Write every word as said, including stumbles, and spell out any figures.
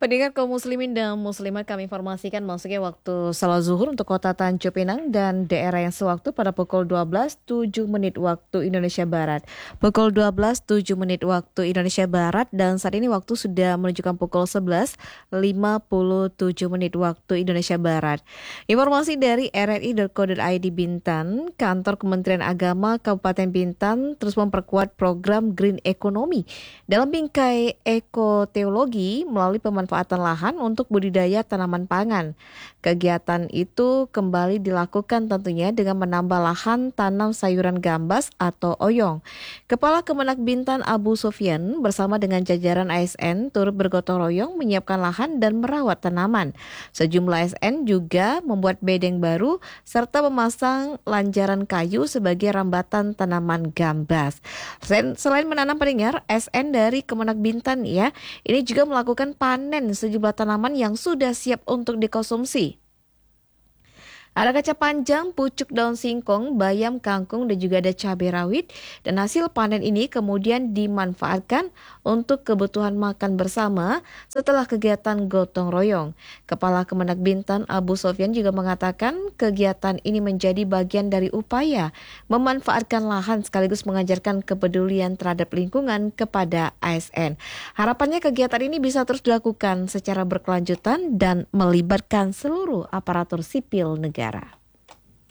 Pendengar kaum muslimin dan muslimat, kami informasikan masuknya waktu salat zuhur untuk kota Tanjung Pinang dan daerah yang sewaktu pada pukul dua belas tujuh menit waktu Indonesia Barat. Pukul dua belas tujuh menit waktu Indonesia Barat dan saat ini waktu sudah menunjukkan pukul sebelas lima puluh tujuh menit waktu Indonesia Barat. Informasi dari r r i titik co titik i d Bintan, Kantor Kementerian Agama Kabupaten Bintan terus memperkuat program Green Economy dalam bingkai ekoteologi melalui pemanfaatan lahan untuk budidaya tanaman pangan. Kegiatan itu kembali dilakukan tentunya dengan menambah lahan tanam sayuran gambas atau oyong. Kepala Kemenak Bintan Abu Sofyan bersama dengan jajaran A S N turut bergotong royong menyiapkan lahan dan merawat tanaman. Sejumlah A S N juga membuat bedeng baru serta memasang lanjaran kayu sebagai rambatan tanaman gambas. Selain, selain menanam pendengar, A S N dari Kemenak Bintan ya, ini juga melakukan panen sejumlah tanaman yang sudah siap untuk dikonsumsi. Ada kaca panjang, pucuk daun singkong, bayam, kangkung, dan juga ada cabai rawit. Dan hasil panen ini kemudian dimanfaatkan untuk kebutuhan makan bersama setelah kegiatan gotong royong. Kepala Kemenak Bintan Abu Sofyan juga mengatakan kegiatan ini menjadi bagian dari upaya memanfaatkan lahan sekaligus mengajarkan kepedulian terhadap lingkungan kepada A S N. Harapannya kegiatan ini bisa terus dilakukan secara berkelanjutan dan melibatkan seluruh aparatur sipil negara.